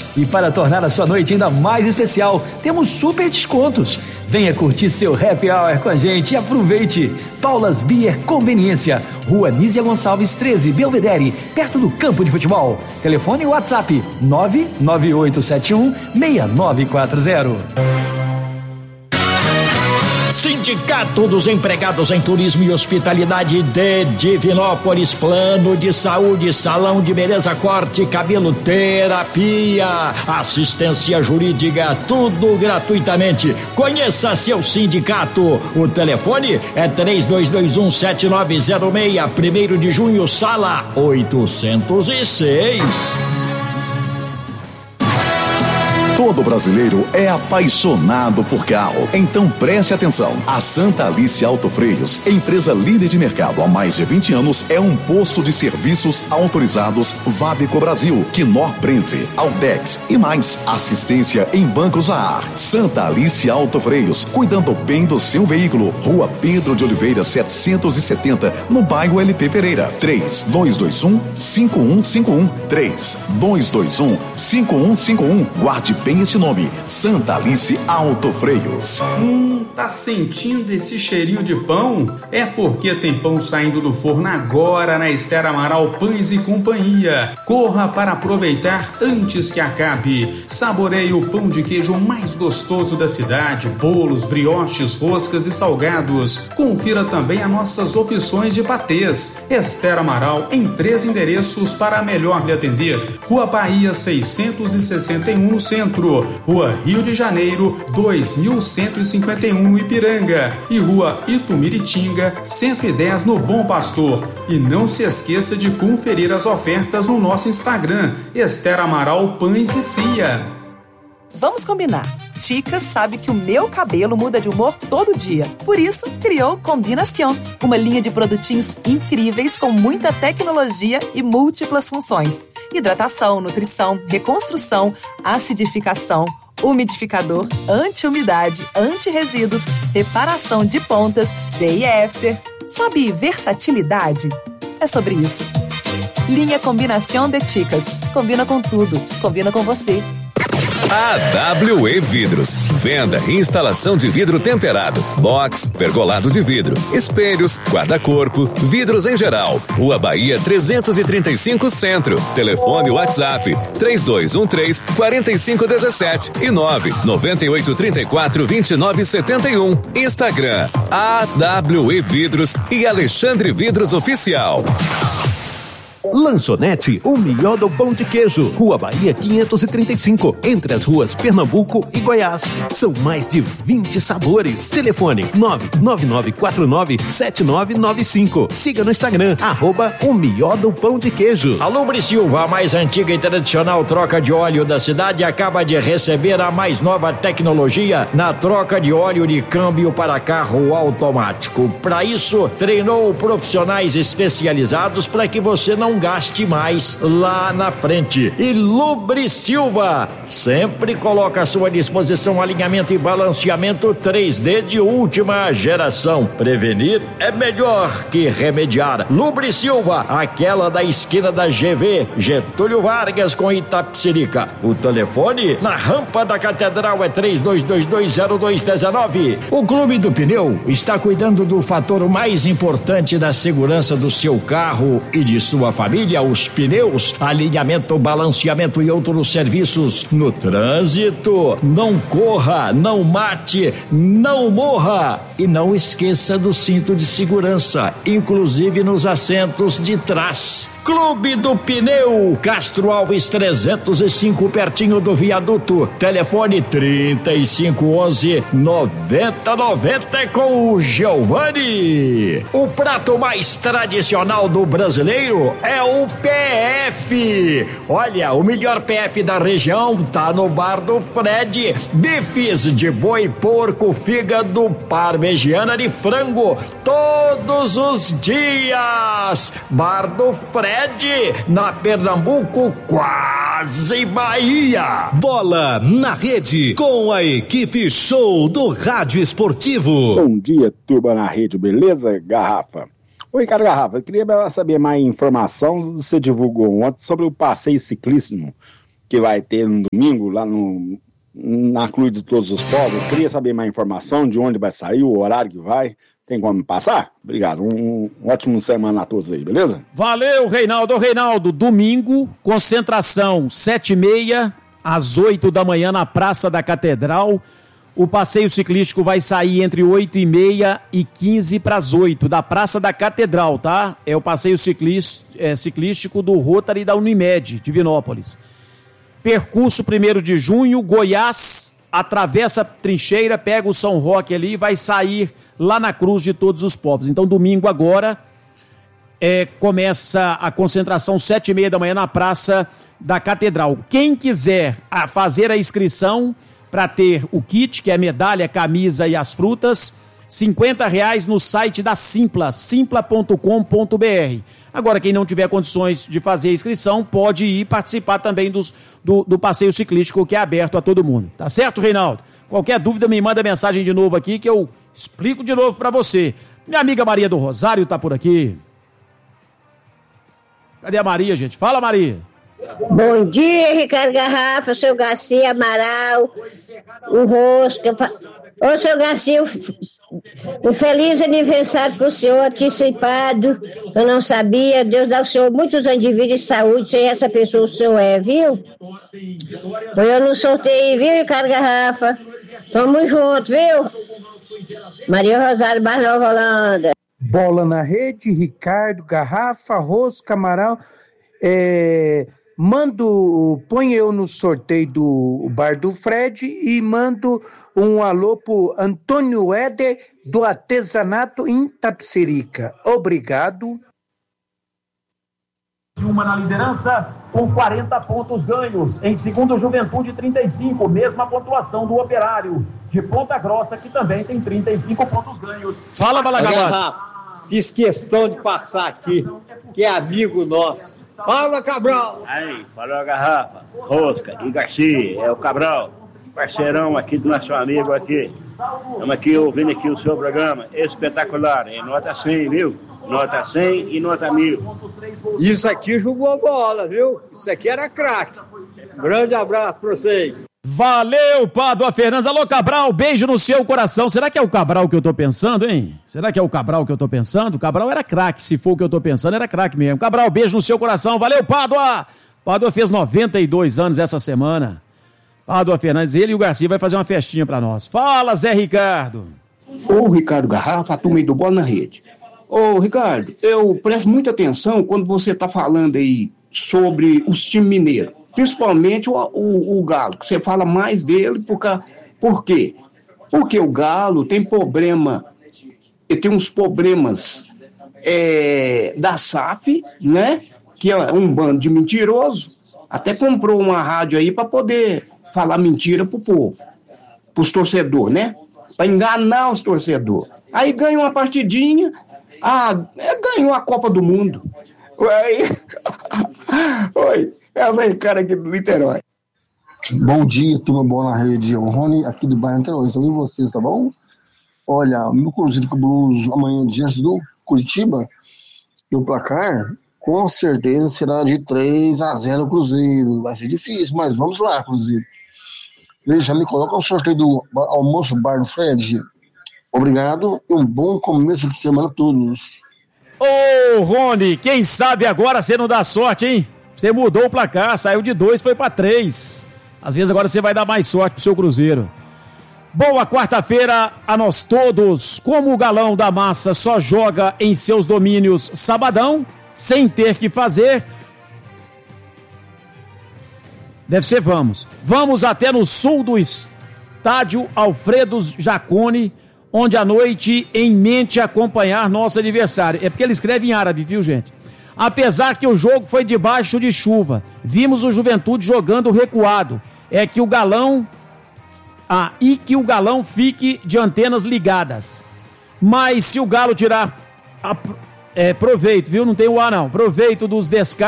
E para tornar a sua noite ainda mais especial, temos super descontos. Venha curtir seu happy hour com a gente e aproveite. Paulas Beer Conveniência, Rua Nízia Gonçalves 13, Belvedere, perto do campo de futebol. Telefone e WhatsApp 998716940. Sindicato dos Empregados em Turismo e Hospitalidade de Divinópolis, plano de saúde, salão de beleza, corte, cabelo, terapia, assistência jurídica, tudo gratuitamente. Conheça seu sindicato. O telefone é 32217906, 1º de junho, sala 806. Todo brasileiro é apaixonado por carro. Então preste atenção. A Santa Alice Autofreios, empresa líder de mercado há mais de 20 anos, é um posto de serviços autorizados Vabeco Brasil, Knorr Bremse, Altex e mais. Assistência em bancos a ar. Santa Alice Autofreios, cuidando bem do seu veículo. Rua Pedro de Oliveira 770, no bairro LP Pereira. 3221-5151. 3221-5151. Guarde bem esse nome, Santa Alice Autofreios. Tá sentindo esse cheirinho de pão? É porque tem pão saindo do forno agora na Esther Amaral Pães e Companhia. Corra para aproveitar antes que acabe. Saboreie o pão de queijo mais gostoso da cidade, bolos, brioches, roscas e salgados. Confira também as nossas opções de patês. Esther Amaral em 3 endereços para melhor lhe atender. Rua Bahia 661 no centro. Rua Rio de Janeiro 2151 no Ipiranga e Rua Itumiritinga 110 no Bom Pastor. E não se esqueça de conferir as ofertas no nosso Instagram, Esther Amaral Pães e Cia. Vamos combinar. Ticas sabe que o meu cabelo muda de humor todo dia. Por isso, criou Combinação, uma linha de produtinhos incríveis com muita tecnologia e múltiplas funções. Hidratação, nutrição, reconstrução, acidificação, umidificador, anti-umidade, anti-resíduos, reparação de pontas, day e after. Sabe versatilidade? É sobre isso. Linha Combinação de Ticas. Combina com tudo. Combina com você. AWE Vidros, venda e instalação de vidro temperado, box, pergolado de vidro, espelhos, guarda-corpo, vidros em geral. Rua Bahia 335 Centro. Telefone WhatsApp 3213-4517 e 99834-2971. Instagram AWE Vidros e Alexandre Vidros Oficial. Lanchonete O Melhor do Pão de Queijo, Rua Bahia 535, entre as ruas Pernambuco e Goiás. São mais de 20 sabores. Telefone 99949-7995. Siga no Instagram, @O Melhor do Pão de Queijo. A Lubre Silva, a mais antiga e tradicional troca de óleo da cidade, acaba de receber a mais nova tecnologia na troca de óleo de câmbio para carro automático. Para isso, treinou profissionais especializados para que você não gaste mais lá na frente. E Lubre Silva sempre coloca à sua disposição alinhamento e balanceamento 3D de última geração. Prevenir é melhor que remediar. Lubre Silva, aquela da esquina da GV, Getúlio Vargas com Itapecerica. O telefone na rampa da Catedral é 32220219. O Clube do Pneu está cuidando do fator mais importante da segurança do seu carro e de sua família, os pneus, alinhamento, balanceamento e outros serviços no trânsito. Não corra, não mate, não morra e não esqueça do cinto de segurança, inclusive nos assentos de trás. Clube do Pneu, Castro Alves 305, pertinho do viaduto. Telefone 3511-9090 com o Giovanni. O prato mais tradicional do brasileiro é o PF. Olha, o melhor PF da região tá no Bar do Fred. Bifes de boi, porco, fígado, parmegiana de frango, todos os dias. Bar do Fred, na Pernambuco, quase Bahia. Bola na rede, com a equipe show do Rádio Esportivo. Bom dia, turma na rede, beleza, Garrafa? Oi, cara, Garrafa, eu queria saber mais informação. Você divulgou ontem sobre o passeio ciclismo que vai ter no domingo lá na Cruz de Todos os Povos. Eu queria saber mais informação de onde vai sair, o horário que vai. Tem como me passar? Obrigado. Um ótimo semana a todos aí, beleza? Valeu, Reinaldo. Reinaldo, domingo, concentração 7h30 às 8 da manhã na Praça da Catedral. O passeio ciclístico vai sair entre 8h30 e 15 para as 8 da Praça da Catedral, tá? É o passeio ciclístico do Rotary da Unimed, Divinópolis. Percurso 1º de junho, Goiás, atravessa a trincheira, pega o São Roque ali e vai sair lá na Cruz de Todos os Povos. Então, domingo agora, começa a concentração 7h30 da manhã na Praça da Catedral. Quem quiser fazer a inscrição para ter o kit, que é medalha, camisa e as frutas, R$50 no site da Simpla, simpla.com.br. Agora, quem não tiver condições de fazer a inscrição, pode ir participar também do passeio ciclístico, que é aberto a todo mundo. Tá certo, Reinaldo? Qualquer dúvida, me manda mensagem de novo aqui, que eu explico de novo para você. Minha amiga Maria do Rosário tá por aqui. Cadê a Maria, gente? Fala, Maria. Bom dia, Ricardo Garrafa, seu Garcia Amaral, o Rosca. Ô, seu Garcia, um feliz aniversário pro senhor, antecipado. Eu não sabia. Deus dá ao senhor muitos anos de vida e saúde, sem essa pessoa o senhor viu? Foi eu no sorteio, viu, Ricardo Garrafa? Tamo junto, viu? Maria Rosário, Bar Nova Holanda. Bola na rede, Ricardo Garrafa, Rosca Amaral. Põe eu no sorteio do Bar do Fred e mando um alô pro Antônio Éder do Artesanato em Tapicerica. Obrigado. Uma na liderança com 40 pontos ganhos. Em segundo, Juventude 35, mesma pontuação do Operário de Ponta Grossa, que também tem 35 pontos ganhos. Fala, Balagabá. Fiz questão de passar aqui, que é amigo nosso. Fala, Cabral! Aí, falou a Garrafa, Rosca e Garcia, é o Cabral, parceirão aqui do nosso amigo aqui. Estamos aqui ouvindo aqui o seu programa, espetacular, em nota 100, viu? Nota 100 e nota 1000. Isso aqui jogou bola, viu? Isso aqui era craque. Grande abraço pra vocês. Valeu, Pádua Fernandes. Alô, Cabral, beijo no seu coração. Será que é o Cabral que eu tô pensando, hein? Será que é o Cabral que eu tô pensando? O Cabral era craque, se for o que eu tô pensando, era craque mesmo. Cabral, beijo no seu coração. Valeu, Pádua! Pádua fez 92 anos essa semana. Pádua Fernandes, ele e o Garcia vai fazer uma festinha pra nós. Fala, Zé Ricardo. Ô, Ricardo Garrafa, a turma aí do Bola na Rede. Ô, Ricardo, eu presto muita atenção quando você tá falando aí sobre os times mineiros. Principalmente o Galo, que você fala mais dele, por quê? Porque o Galo tem problema, tem uns problemas da SAF, né? Que é um bando de mentiroso, até comprou uma rádio aí para poder falar mentira pro povo, pros torcedores, né? Para enganar os torcedores. Aí ganha uma partidinha, ganhou a Copa do Mundo. Oi. Essa aí, cara aqui do Niterói. Bom dia, turma boa na rede. O Rony aqui do bairro Niterói. Estou vendo vocês, tá bom? Olha, o meu Cruzeiro com o Blues amanhã diante do Curitiba, e o placar, com certeza, será de 3-0 Cruzeiro. Vai ser difícil, mas vamos lá, Cruzeiro. Já me coloca o sorteio do almoço Bar do Fred. Obrigado e um bom começo de semana a todos. Ô, Rony, quem sabe agora você não dá sorte, hein? Você mudou o placar, saiu de 2, foi para 3. Às vezes agora você vai dar mais sorte pro seu Cruzeiro. Boa quarta-feira a nós todos. Como o Galão da Massa só joga em seus domínios sabadão, sem ter que fazer, deve ser vamos. Vamos até no sul do estádio Alfredo Jaconi, onde à noite em mente acompanhar nosso aniversário. É porque ele escreve em árabe, viu, gente? Apesar que o jogo foi debaixo de chuva, vimos o Juventude jogando recuado. Que o Galão fique de antenas ligadas. Mas se o Galo tirar proveito, viu? Não tem o A não. Proveito dos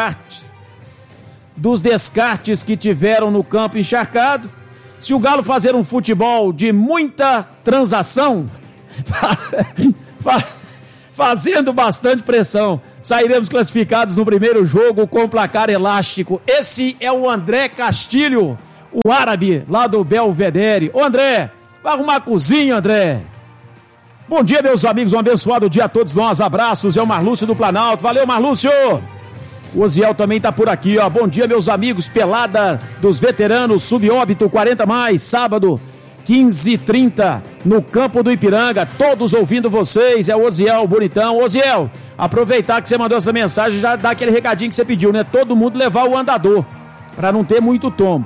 descartes que tiveram no campo encharcado. Se o Galo fazer um futebol de muita transação, fazendo bastante pressão, Sairemos classificados no primeiro jogo com placar elástico. Esse é o André Castilho, o árabe lá do Belvedere. Ô André, vai arrumar a cozinha, André. Bom dia, meus amigos, um abençoado dia a todos nós. Abraços, é o Marlúcio do Planalto. Valeu, Marlúcio. O Oziel também tá por aqui, ó. Bom dia, meus amigos. Pelada dos veteranos, subóbito 40 mais, sábado 15h30 no campo do Ipiranga. Todos ouvindo vocês. É o Oziel, bonitão. Oziel, aproveitar que você mandou essa mensagem, já dá aquele recadinho que você pediu, né? Todo mundo levar o andador, pra não ter muito tombo.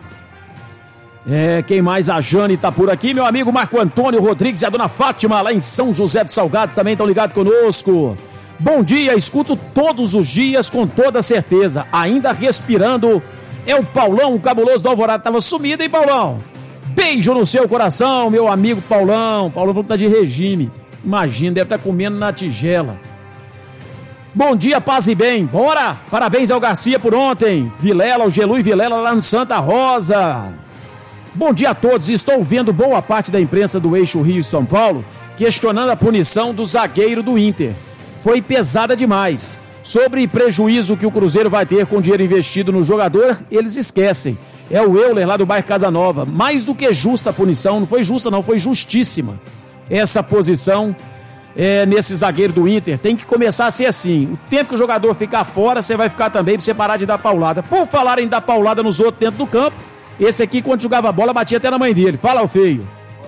Quem mais? A Jane tá por aqui, meu amigo Marco Antônio Rodrigues e a dona Fátima, lá em São José dos Salgados, também estão ligados conosco. Bom dia, escuto todos os dias com toda certeza, ainda respirando. É o Paulão, o cabuloso do Alvorada, tava sumido, hein, Paulão? Beijo no seu coração, meu amigo Paulão. Paulão tá de regime, imagina, deve estar comendo na tigela. Bom dia, paz e bem, bora! Parabéns ao Garcia por ontem, Vilela, o Gelu e Vilela lá no Santa Rosa. Bom dia a todos, estou vendo boa parte da imprensa do eixo Rio e São Paulo questionando a punição do zagueiro do Inter. Foi pesada demais. Sobre prejuízo que o Cruzeiro vai ter com o dinheiro investido no jogador, eles esquecem. É o Euler lá do bairro Casa Nova. Mais do que justa a punição, não foi justa não, foi justíssima. Essa posição nesse zagueiro do Inter tem que começar a ser assim. O tempo que o jogador ficar fora, você vai ficar também pra você parar de dar paulada. Por falar em dar paulada nos outros dentro do campo, esse aqui, quando jogava bola, batia até na mãe dele. Fala, o feio.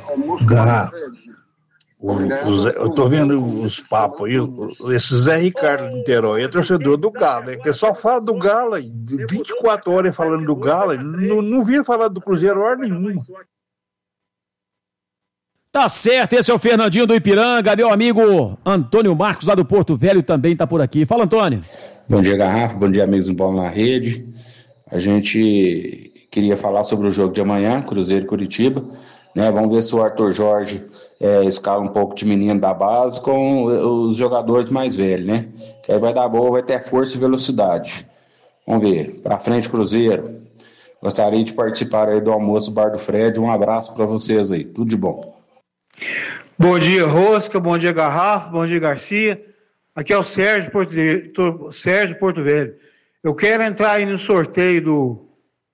Eu tô vendo os papos aí. Esse Zé Ricardo de Niterói é torcedor do Galo, né? Que só fala do Galo, 24 horas falando do Galo, não vinha falar do Cruzeiro hora nenhuma. Tá certo, esse é o Fernandinho do Ipiranga, meu amigo Antônio Marcos, lá do Porto Velho, também tá por aqui. Fala, Antônio. Bom dia, Garrafa, bom dia, amigos do Bola na Rede. A gente queria falar sobre o jogo de amanhã, Cruzeiro e Curitiba, né? Vamos ver se o Arthur Jorge escala um pouco de menino da base com os jogadores mais velhos, né? Que aí vai dar boa, vai ter força e velocidade. Vamos ver, pra frente Cruzeiro. Gostaria de participar aí do almoço do Bar do Fred. Um abraço pra vocês aí, tudo de bom. Bom dia, Rosca, bom dia, Garrafa, bom dia, Garcia. Aqui é o Sérgio Porto Velho. Eu quero entrar aí no sorteio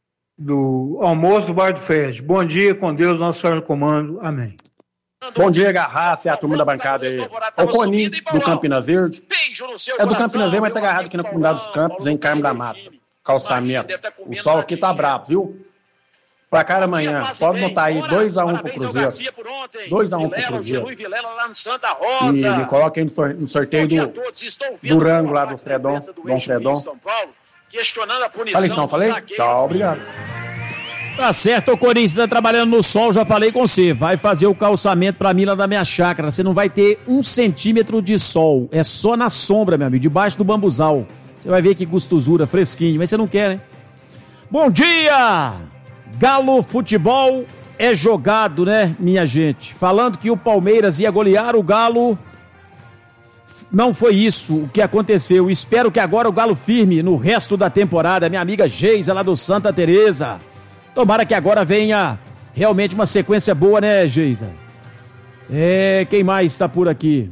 do almoço do Bar do Fred. Bom dia, com Deus, Nosso Senhor no comando. Amém. Bom dia, Garrafa, e a turma da bancada aí. É o Coni, do Campinas Verde. É do Campinas Verde, mas tá agarrado aqui na comunidade dos Campos, em Carmo da Mata. Calçamento. O sol aqui tá bravo, viu? Pra cara amanhã, pode notar aí 2-1 pro Cruzeiro. 2-1 pro Cruzeiro. E me coloquem no sorteio do rango lá do Fredon, Dom Fredon. Falei isso não, falei? Tchau, obrigado. Tá certo, ô Corinthians, tá trabalhando no sol, já falei com você. Vai fazer o calçamento pra mim lá da minha chácara. Você não vai ter 1 centímetro de sol. É só na sombra, meu amigo, debaixo do bambuzal. Você vai ver que gostosura, fresquinho, mas você não quer, né? Bom dia! Galo Futebol é jogado, né, minha gente? Falando que o Palmeiras ia golear o Galo, não foi isso o que aconteceu. Espero que agora o Galo firme no resto da temporada. Minha amiga Geisa, lá do Santa Teresa. Tomara que agora venha realmente uma sequência boa, né, Geisa? Quem mais está por aqui?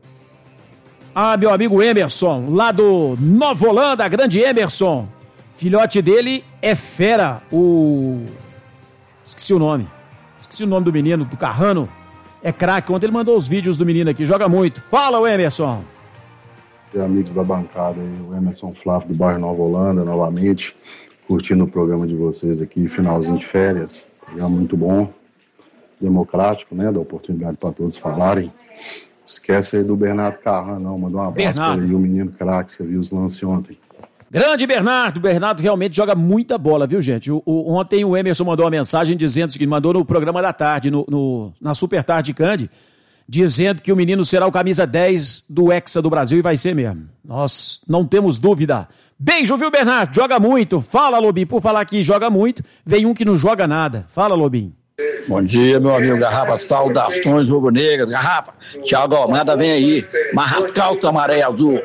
Ah, meu amigo Emerson, lá do Nova Holanda, grande Emerson. Filhote dele é fera, Esqueci o nome do menino, do Carrano. É craque, ontem ele mandou os vídeos do menino aqui, joga muito. Fala, o Emerson. E amigos da bancada aí, o Emerson Flávio do bairro Nova Holanda, novamente, curtindo o programa de vocês aqui, finalzinho de férias. Programa muito bom, democrático, né, dá oportunidade para todos falarem. Esquece aí do Bernardo Carrano, não, mandou um abraço para ele, o menino craque, você viu os lances ontem. Grande Bernardo realmente joga muita bola, viu, gente? Ontem o Emerson mandou uma mensagem dizendo que mandou no programa da tarde, na Super Tarde Cande, dizendo que o menino será o camisa 10 do Hexa do Brasil e vai ser mesmo. Nós não temos dúvida. Beijo, viu, Bernardo? Joga muito. Fala, Lobinho. Por falar que joga muito, vem um que não joga nada. Fala, Lobinho. Bom dia, meu amigo Garrafa, saudações rubro-negras. Garrafa, Thiago Almada vem aí. Marracalto amarelo e azul.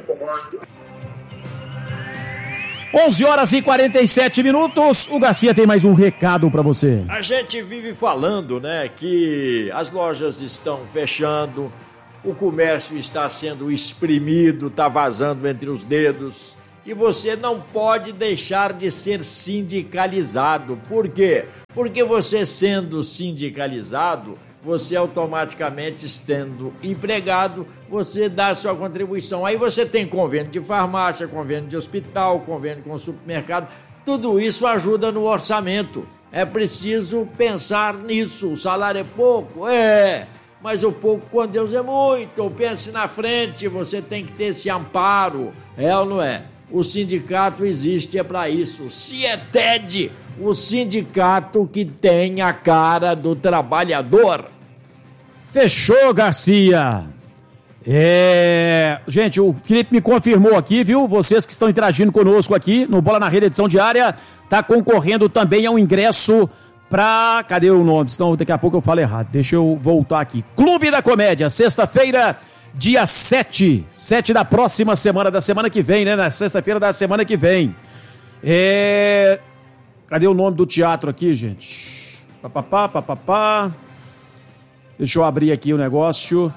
11h47. O Garcia tem mais um recado pra você. A gente vive falando, né, que as lojas estão fechando, o comércio está sendo exprimido, está vazando entre os dedos. E você não pode deixar de ser sindicalizado. Por quê? Porque você sendo sindicalizado, você automaticamente estando empregado, você dá a sua contribuição. Aí você tem convênio de farmácia, convênio de hospital, convênio com supermercado. Tudo isso ajuda no orçamento. É preciso pensar nisso. O salário é pouco? É. Mas o pouco com Deus é muito. Pense na frente, você tem que ter esse amparo. É ou não é? O sindicato existe para isso. CIETED, o sindicato que tem a cara do trabalhador. Fechou, Garcia. Gente, o Felipe me confirmou aqui, viu? Vocês que estão interagindo conosco aqui no Bola na Rede edição diária, tá concorrendo também a um ingresso pra... Cadê o nome? Senão daqui a pouco eu falo errado. Deixa eu voltar aqui. Clube da Comédia, sexta-feira, dia 7 da próxima semana, da semana que vem, né? Na sexta-feira da semana que vem. Cadê o nome do teatro aqui, gente? Deixa eu abrir aqui o negócio.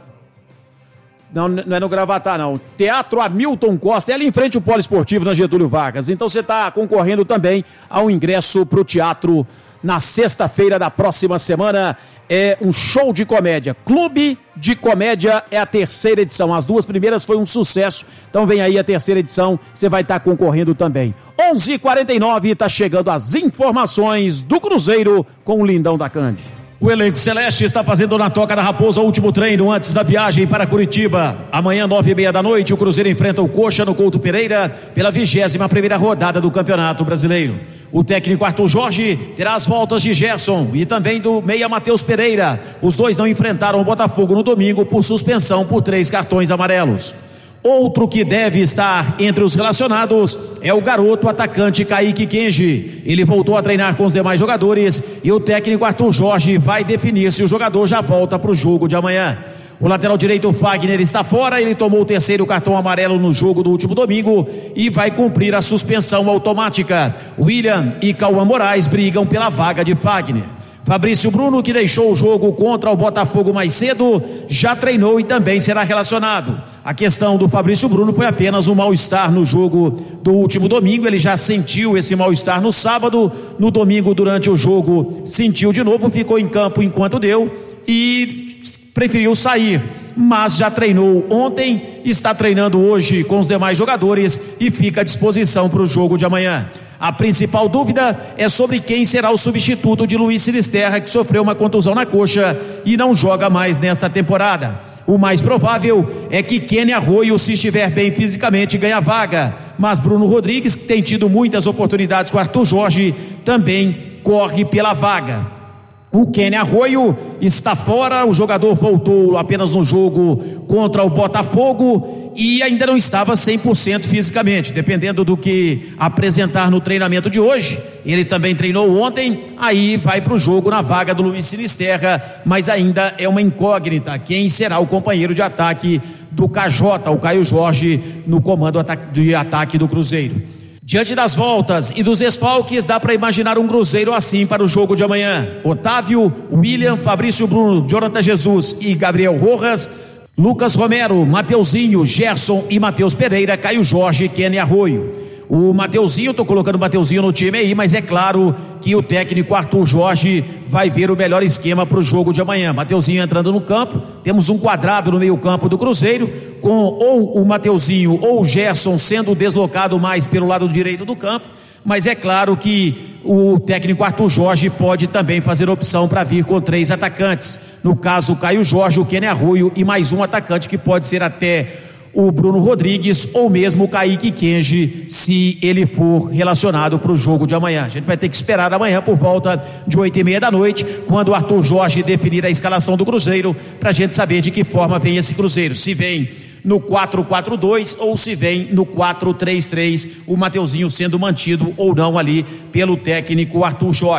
Não é no Gravatá, não. Teatro Hamilton Costa, é ali em frente ao Polo Esportivo, na Getúlio Vargas. Então você está concorrendo também ao ingresso para o teatro na sexta-feira da próxima semana. É um show de comédia. Clube de Comédia é a terceira edição. As duas primeiras foi um sucesso. Então vem aí a terceira edição. Você vai estar concorrendo também. 11h49, está chegando as informações do Cruzeiro com o Lindão da Cande. O elenco celeste está fazendo na Toca da Raposa o último treino antes da viagem para Curitiba. Amanhã, 9h30 da noite, o Cruzeiro enfrenta o Coxa no Couto Pereira pela 21ª rodada do Campeonato Brasileiro. O técnico Arthur Jorge terá as voltas de Gerson e também do meia Matheus Pereira. Os dois não enfrentaram o Botafogo no domingo por suspensão por 3 cartões amarelos. Outro que deve estar entre os relacionados é o garoto atacante Kaique Kenji. Ele voltou a treinar com os demais jogadores e o técnico Arthur Jorge vai definir se o jogador já volta para o jogo de amanhã. O lateral direito Fagner está fora, ele tomou o 3º cartão amarelo no jogo do último domingo e vai cumprir a suspensão automática. William e Cauã Moraes brigam pela vaga de Fagner. Fabrício Bruno, que deixou o jogo contra o Botafogo mais cedo, já treinou e também será relacionado. A questão do Fabrício Bruno foi apenas um mal-estar no jogo do último domingo. Ele já sentiu esse mal-estar no sábado, no domingo durante o jogo sentiu de novo, ficou em campo enquanto deu e preferiu sair. Mas já treinou ontem, está treinando hoje com os demais jogadores e fica à disposição para o jogo de amanhã. A principal dúvida é sobre quem será o substituto de Luiz Sinisterra, que sofreu uma contusão na coxa e não joga mais nesta temporada. O mais provável é que Kenny Arroio, se estiver bem fisicamente, ganhe a vaga. Mas Bruno Rodrigues, que tem tido muitas oportunidades com Arthur Jorge, também corre pela vaga. O Kenny Arroio está fora, o jogador voltou apenas no jogo contra o Botafogo e ainda não estava 100% fisicamente, dependendo do que apresentar no treinamento de hoje. Ele também treinou ontem, aí vai para o jogo na vaga do Luiz Sinisterra, mas ainda é uma incógnita quem será o companheiro de ataque do KJ, o Caio Jorge, no comando de ataque do Cruzeiro. Diante das voltas e dos desfalques, dá para imaginar um Cruzeiro assim para o jogo de amanhã. Otávio, William, Fabrício Bruno, Jonathan Jesus e Gabriel Rojas, Lucas Romero, Mateuzinho, Gerson e Matheus Pereira, Caio Jorge e Kenny Arroio. O Mateuzinho, estou colocando o Mateuzinho no time aí, mas é claro que o técnico Arthur Jorge vai ver o melhor esquema para o jogo de amanhã. Mateuzinho entrando no campo, temos um quadrado no meio campo do Cruzeiro, com ou o Mateuzinho ou o Gerson sendo deslocado mais pelo lado direito do campo, mas é claro que o técnico Arthur Jorge pode também fazer opção para vir com 3 atacantes. No caso, o Caio Jorge, o Kenny Arroio e mais um atacante que pode ser até o Bruno Rodrigues ou mesmo o Kaique Kenji, se ele for relacionado para o jogo de amanhã. A gente vai ter que esperar amanhã por volta de 8h30 da noite, quando o Arthur Jorge definir a escalação do Cruzeiro, para a gente saber de que forma vem esse Cruzeiro, se vem no 4-4-2 ou se vem no 4-3-3, o Mateuzinho sendo mantido ou não ali pelo técnico Arthur Jorge.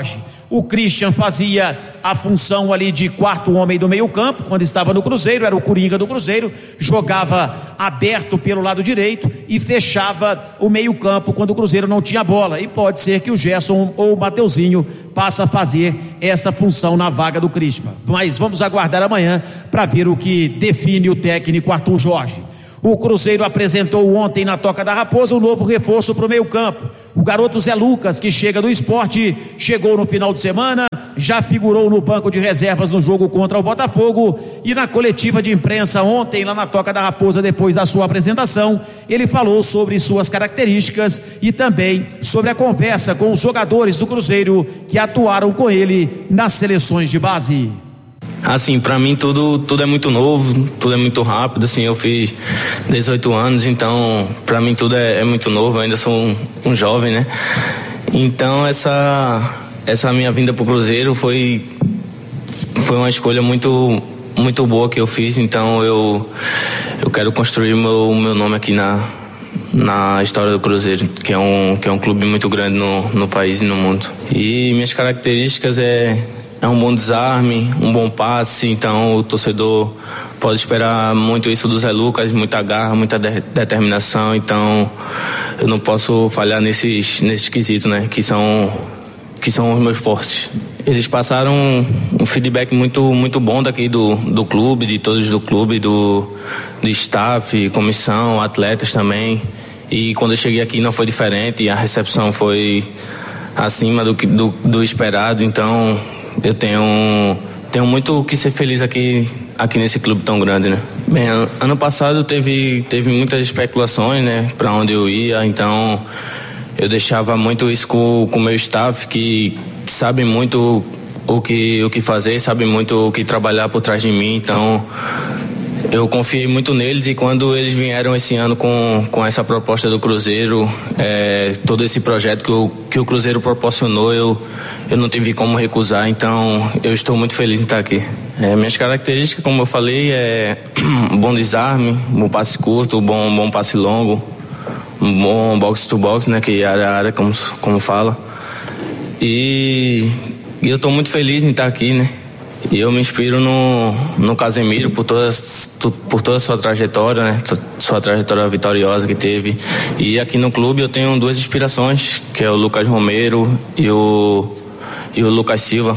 O Christian fazia a função ali de quarto homem do meio campo, quando estava no Cruzeiro, era o coringa do Cruzeiro, jogava aberto pelo lado direito e fechava o meio campo quando o Cruzeiro não tinha bola. E pode ser que o Gerson ou o Mateuzinho passe a fazer esta função na vaga do Christian. Mas vamos aguardar amanhã para ver o que define o técnico Arthur Jorge. O Cruzeiro apresentou ontem na Toca da Raposa um novo reforço para o meio campo. O garoto Zé Lucas, que chega do esporte, chegou no final de semana, já figurou no banco de reservas no jogo contra o Botafogo e na coletiva de imprensa ontem lá na Toca da Raposa, depois da sua apresentação, ele falou sobre suas características e também sobre a conversa com os jogadores do Cruzeiro que atuaram com ele nas seleções de base. Assim, pra mim tudo é muito novo, tudo é muito rápido, assim, eu fiz 18 anos, então pra mim tudo é muito novo, eu ainda sou um jovem, né? Então essa minha vinda pro Cruzeiro foi uma escolha muito boa que eu fiz, então eu quero construir meu nome aqui na história do Cruzeiro, que é um clube muito grande no país e no mundo. E minhas características é um bom desarme, um bom passe, então o torcedor pode esperar muito isso do Zé Lucas, muita garra, muita determinação, então eu não posso falhar nesses quesitos, né, que são os meus fortes. Eles passaram um feedback muito bom daqui do clube, de todos do clube, do staff, comissão, atletas também, e quando eu cheguei aqui não foi diferente, a recepção foi acima do esperado, então eu tenho muito que ser feliz aqui nesse clube tão grande, né? Bem, ano passado teve muitas especulações, né, para onde eu ia, então eu deixava muito isso com o meu staff, que sabe muito o que fazer, sabe muito o que trabalhar por trás de mim, então eu confiei muito neles, e quando eles vieram esse ano com essa proposta do Cruzeiro, todo esse projeto que o Cruzeiro proporcionou, eu não tive como recusar, então eu estou muito feliz em estar aqui. Minhas características, como eu falei, é bom desarme, bom passe curto, bom passe longo, um bom box to box, né, que é a área como fala, e eu estou muito feliz em estar aqui, né. E eu me inspiro no Casemiro por toda a sua trajetória, né? Sua trajetória vitoriosa que teve. E aqui no clube eu tenho duas inspirações, que é o Lucas Romero e o Lucas Silva.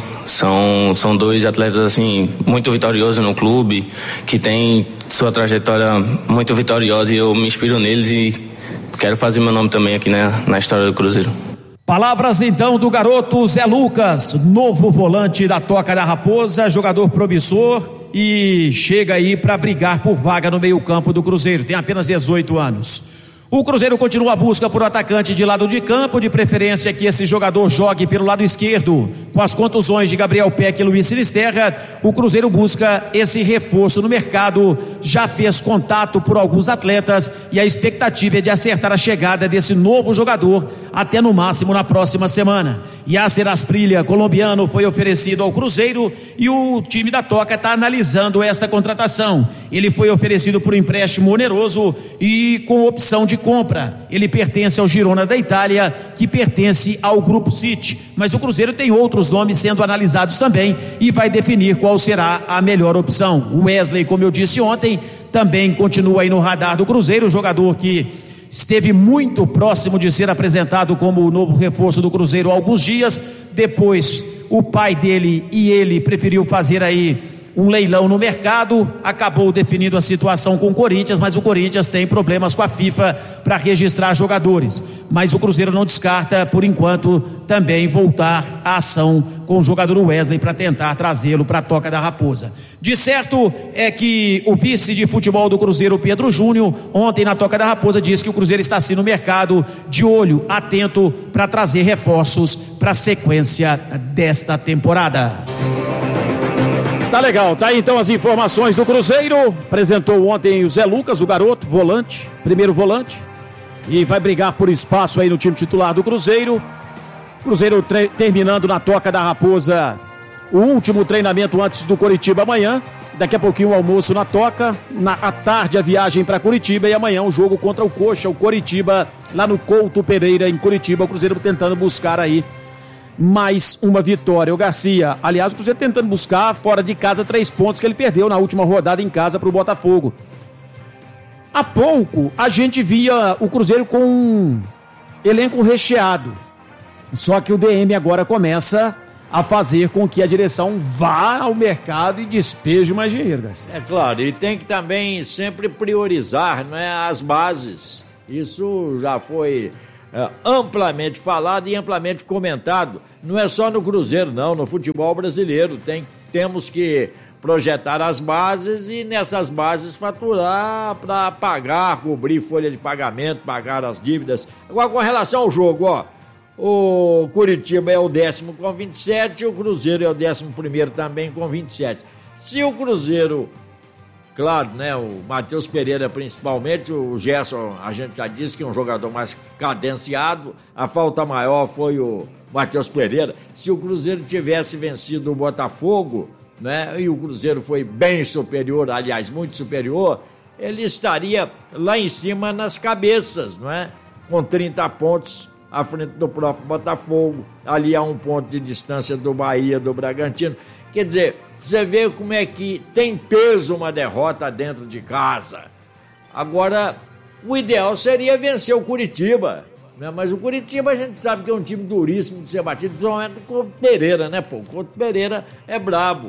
São dois atletas assim muito vitoriosos no clube, que tem sua trajetória muito vitoriosa, e eu me inspiro neles e quero fazer meu nome também aqui na história do Cruzeiro. Palavras então do garoto Zé Lucas, novo volante da Toca da Raposa, jogador promissor e chega aí para brigar por vaga no meio-campo do Cruzeiro, tem apenas 18 anos. O Cruzeiro continua a busca por um atacante de lado de campo, de preferência que esse jogador jogue pelo lado esquerdo. Com as contusões de Gabriel Peck e Luiz Sinisterra, o Cruzeiro busca esse reforço no mercado, já fez contato por alguns atletas e a expectativa é de acertar a chegada desse novo jogador até no máximo na próxima semana. Yasser Asprilla, colombiano, foi oferecido ao Cruzeiro e o time da Toca está analisando esta contratação. Ele foi oferecido por empréstimo oneroso e com opção de compra. Ele pertence ao Girona da Itália, que pertence ao Grupo City, mas o Cruzeiro tem outros nomes sendo analisados também e vai definir qual será a melhor opção. O Wesley, como eu disse ontem, também continua aí no radar do Cruzeiro, jogador que esteve muito próximo de ser apresentado como o novo reforço do Cruzeiro há alguns dias. Depois o pai dele e ele preferiu fazer aí um leilão no mercado, acabou definindo a situação com o Corinthians, mas o Corinthians tem problemas com a FIFA para registrar jogadores, mas o Cruzeiro não descarta por enquanto também voltar à ação com o jogador Wesley para tentar trazê-lo para a Toca da Raposa. De certo é que o vice de futebol do Cruzeiro, Pedro Júnior, ontem na Toca da Raposa disse que o Cruzeiro está assim no mercado, de olho, atento para trazer reforços para a sequência desta temporada. Tá legal, tá aí então as informações do Cruzeiro. Apresentou ontem o Zé Lucas, o garoto, volante, primeiro volante, e vai brigar por espaço aí no time titular do Cruzeiro. Cruzeiro terminando na Toca da Raposa o último treinamento antes do Coritiba amanhã. Daqui a pouquinho o almoço na Toca, à tarde a viagem para Curitiba e amanhã o jogo contra o Coxa, o Coritiba, lá no Couto Pereira em Curitiba. O Cruzeiro tentando buscar aí mais uma vitória. O Garcia, aliás, o Cruzeiro tentando buscar fora de casa 3 pontos que ele perdeu na última rodada em casa para o Botafogo. Há pouco a gente via o Cruzeiro com um elenco recheado. Só que o DM agora começa a fazer com que a direção vá ao mercado e despeje mais dinheiro, Garcia. É claro, e tem que também sempre priorizar, não é, as bases. Isso já foi amplamente falado e amplamente comentado. Não é só no Cruzeiro, não, no futebol brasileiro. Temos que projetar as bases e nessas bases faturar para pagar, cobrir folha de pagamento, pagar as dívidas. Agora, com relação ao jogo, ó, o Curitiba é o 10º com 27 e o Cruzeiro é o 11º também com 27. Se o Cruzeiro, claro, né, o Matheus Pereira principalmente, o Gerson, a gente já disse que é um jogador mais cadenciado, a falta maior foi o Matheus Pereira. Se o Cruzeiro tivesse vencido o Botafogo, né, e o Cruzeiro foi bem superior, aliás, muito superior, ele estaria lá em cima nas cabeças, não é? Com 30 pontos à frente do próprio Botafogo, ali a 1 ponto de distância do Bahia, do Bragantino. Quer dizer, você vê como é que tem peso uma derrota dentro de casa. Agora, o ideal seria vencer o Curitiba, né? Mas o Curitiba a gente sabe que é um time duríssimo de ser batido, principalmente com o Pereira, né, pô? O Pereira é brabo.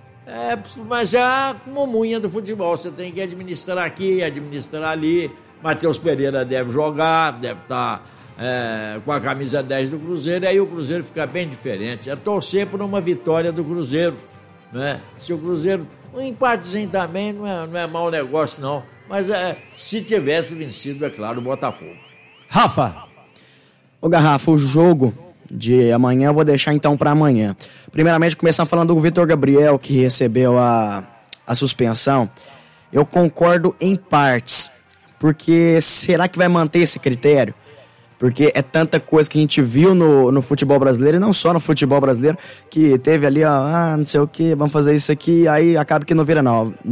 Mas é a mamunha do futebol, você tem que administrar aqui, administrar ali. Matheus Pereira deve jogar, deve estar com a camisa 10 do Cruzeiro, e aí o Cruzeiro fica bem diferente. É torcer por uma vitória do Cruzeiro, né? Se o Cruzeiro, um empatezinho também não é mau negócio não, mas se tivesse vencido, é claro, o Botafogo. Rafa. Ô Garrafa, o jogo de amanhã eu vou deixar então para amanhã. Primeiramente, começando falando do Vitor Gabriel, que recebeu a suspensão. Eu concordo em partes, porque será que vai manter esse critério? Porque é tanta coisa que a gente viu no futebol brasileiro, e não só no futebol brasileiro, que teve ali, ó, não sei o que, vamos fazer isso aqui, aí acaba que não vira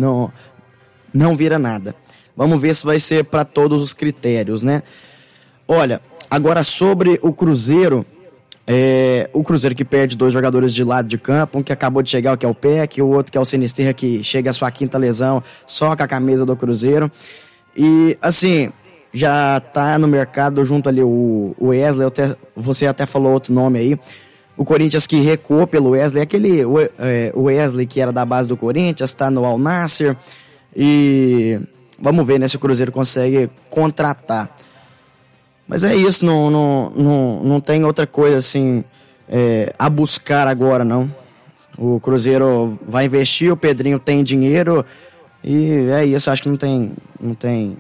não vira nada. Vamos ver se vai ser para todos os critérios, né? Olha, agora sobre o Cruzeiro, o Cruzeiro que perde 2 jogadores de lado de campo, um que acabou de chegar, que é o Peck, o outro que é o Sinisterra, que chega à sua 5ª lesão só com a camisa do Cruzeiro. E, assim, já tá no mercado junto ali o Wesley, você até falou outro nome aí, o Corinthians que recuou pelo Wesley, aquele o Wesley que era da base do Corinthians, tá no Al Nassr, e vamos ver, né, se o Cruzeiro consegue contratar. Mas é isso, não tem outra coisa assim a buscar agora, não. O Cruzeiro vai investir, o Pedrinho tem dinheiro e é isso, acho que não tem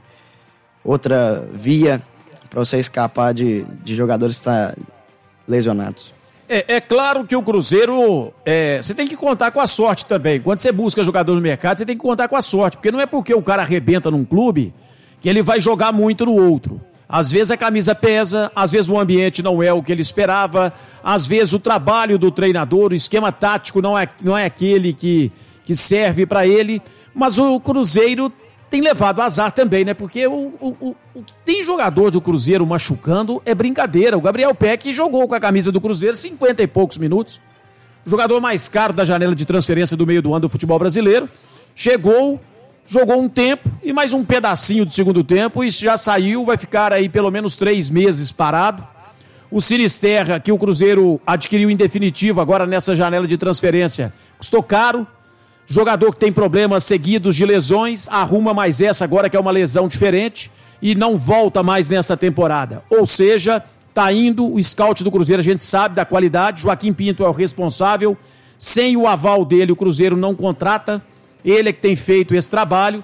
outra via para você escapar de jogadores que estão lesionados. É claro que o Cruzeiro, você tem que contar com a sorte também. Quando você busca jogador no mercado, você tem que contar com a sorte, porque não é porque o cara arrebenta num clube que ele vai jogar muito no outro. Às vezes a camisa pesa, às vezes o ambiente não é o que ele esperava, às vezes o trabalho do treinador, o esquema tático não é aquele que serve para ele, mas o Cruzeiro tem levado azar também, né? Porque o que tem jogador do Cruzeiro machucando é brincadeira. O Gabriel Peck jogou com a camisa do Cruzeiro 50 e poucos minutos, o jogador mais caro da janela de transferência do meio do ano do futebol brasileiro, chegou, jogou um tempo e mais um pedacinho do segundo tempo e já saiu, vai ficar aí pelo menos 3 meses parado. O Sinisterra, que o Cruzeiro adquiriu em definitivo agora nessa janela de transferência, custou caro. Jogador que tem problemas seguidos de lesões, arruma mais essa agora que é uma lesão diferente e não volta mais nessa temporada. Ou seja, tá indo o scout do Cruzeiro, a gente sabe da qualidade, Joaquim Pinto é o responsável, sem o aval dele o Cruzeiro não contrata. Ele é que tem feito esse trabalho.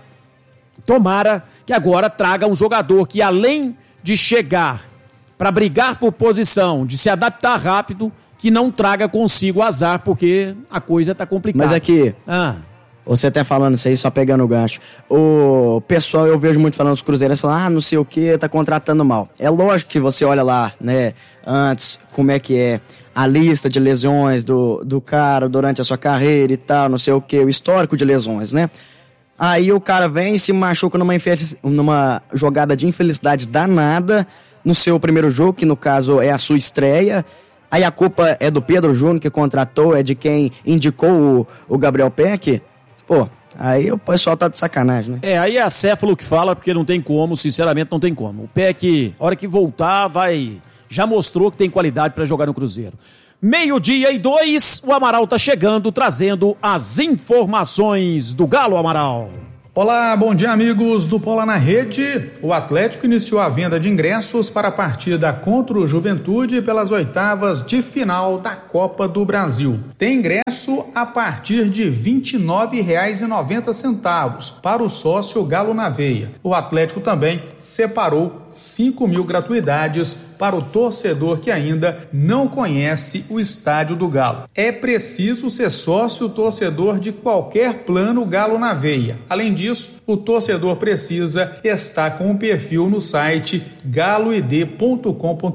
Tomara que agora traga um jogador que, além de chegar para brigar por posição, de se adaptar rápido, que não traga consigo azar, porque a coisa está complicada. Mas aqui, você até falando isso aí, só pegando o gancho. O pessoal, eu vejo muito falando dos cruzeirenses, falando, não sei o que, tá contratando mal. É lógico que você olha lá, né, antes, como é que é a lista de lesões do cara durante a sua carreira e tal, não sei o que, o histórico de lesões, né? Aí o cara vem e se machuca numa jogada de infelicidade danada no seu primeiro jogo, que no caso é a sua estreia. Aí a culpa é do Pedro Júnior, que contratou, é de quem indicou o Gabriel Peck. Pô, aí o pessoal tá de sacanagem, né? Aí é a Céfalo que fala, porque não tem como, sinceramente não tem como. O Peck, hora que voltar, já mostrou que tem qualidade para jogar no Cruzeiro. 12:02, o Amaral tá chegando, trazendo as informações do Galo, Amaral. Olá, bom dia amigos do Bola na Rede. O Atlético iniciou a venda de ingressos para a partida contra o Juventude pelas oitavas de final da Copa do Brasil. Tem ingresso a partir de R$ 29,90 para o sócio Galo na Veia. O Atlético também separou 5.000 gratuidades para o torcedor que ainda não conhece o estádio do Galo. É preciso ser sócio torcedor de qualquer plano Galo na Veia. Além disso, o torcedor precisa estar com um perfil no site galoid.com.br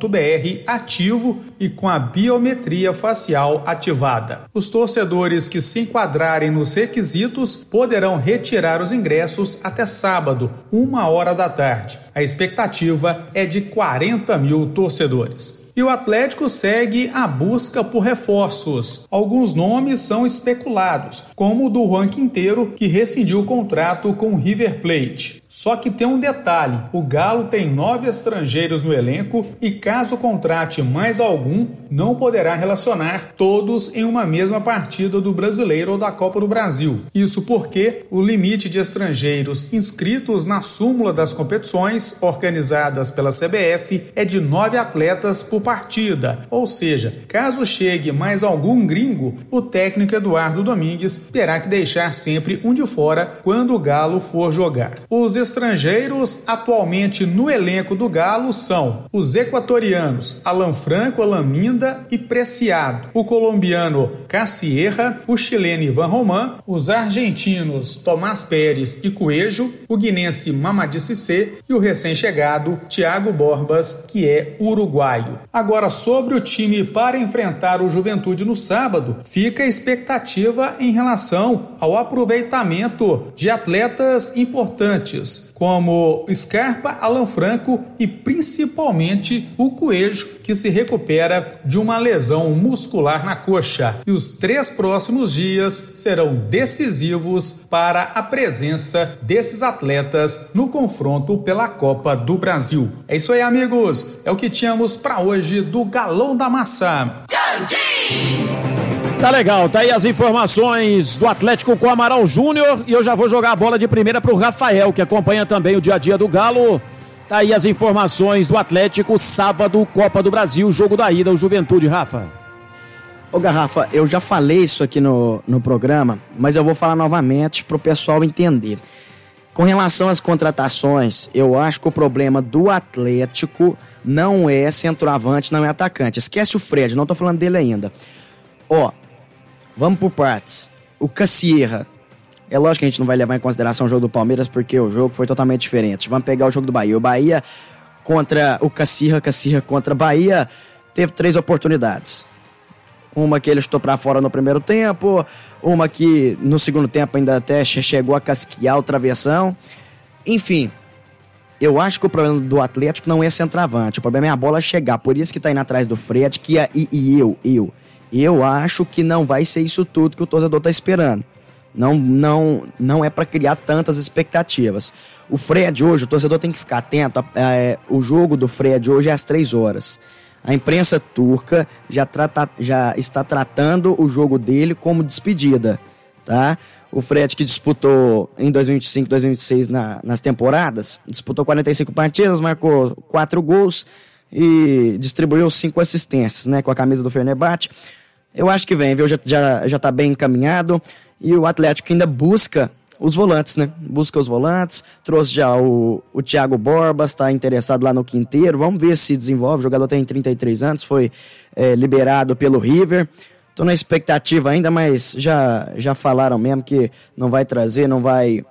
ativo e com a biometria facial ativada. Os torcedores que se enquadrarem nos requisitos poderão retirar os ingressos até sábado, 13h. A expectativa é de 40.000 torcedores. E o Atlético segue a busca por reforços. Alguns nomes são especulados, como o do Juan Quinteiro, que rescindiu o contrato com o River Plate. Só que tem um detalhe, o Galo tem 9 estrangeiros no elenco e caso contrate mais algum, não poderá relacionar todos em uma mesma partida do Brasileiro ou da Copa do Brasil. Isso porque o limite de estrangeiros inscritos na súmula das competições organizadas pela CBF é de 9 atletas por partida, ou seja, caso chegue mais algum gringo, o técnico Eduardo Domingues terá que deixar sempre um de fora quando o Galo for jogar. Os estrangeiros atualmente no elenco do Galo são os equatorianos Alan Franco, Alan Minda e Preciado, o colombiano Casierra, o chileno Ivan Roman, os argentinos Tomás Pérez e Coelho, o guinense Mamadi Cissé e o recém-chegado Thiago Borbas, que é uruguaio. Agora, sobre o time para enfrentar o Juventude no sábado, fica a expectativa em relação ao aproveitamento de atletas importantes, como Scarpa, Alan Franco e principalmente o Coelho, que se recupera de uma lesão muscular na coxa. E os 3 próximos dias serão decisivos para a presença desses atletas no confronto pela Copa do Brasil. É isso aí, amigos. É o que tínhamos para hoje do Galão da Massa. Tá legal, tá aí as informações do Atlético com o Amaral Júnior e eu já vou jogar a bola de primeira pro Rafael, que acompanha também o dia a dia do Galo. Tá aí as informações do Atlético, sábado, Copa do Brasil, jogo da ida, o Juventude, Rafa. Ô Garrafa, eu já falei isso aqui no programa, mas eu vou falar novamente pro pessoal entender. Com relação às contratações, eu acho que o problema do Atlético não é centroavante, não é atacante. Esquece o Fred, não tô falando dele ainda. Ó, vamos por partes. O Casierra, é lógico que a gente não vai levar em consideração o jogo do Palmeiras, porque o jogo foi totalmente diferente. Vamos pegar o jogo do Bahia. O Bahia contra o Casierra contra Bahia, teve 3 oportunidades. Uma que ele chutou pra fora no primeiro tempo, uma que no segundo tempo ainda até chegou a casquear o travessão. Enfim, eu acho que o problema do Atlético não é centroavante, o problema é a bola chegar. Por isso que tá indo atrás do Fred, que eu acho que não vai ser isso tudo que o torcedor tá esperando. Não é para criar tantas expectativas. O Fred hoje, o torcedor tem que ficar atento. O jogo do Fred hoje é às 3h. A imprensa turca já está tratando o jogo dele como despedida, tá? O Fred, que disputou em 2025 e 2026 nas temporadas, disputou 45 partidas, marcou 4 gols e distribuiu 5 assistências, né, com a camisa do Fenerbahçe. Eu acho que vem, viu? Já tá bem encaminhado. E o Atlético ainda busca os volantes, né? Busca os volantes, trouxe já o Thiago Borbas, tá interessado lá no Quinteiro. Vamos ver se desenvolve. O jogador tem 33 anos, foi liberado pelo River. Tô na expectativa ainda, mas já falaram mesmo que não vai trazer, não vai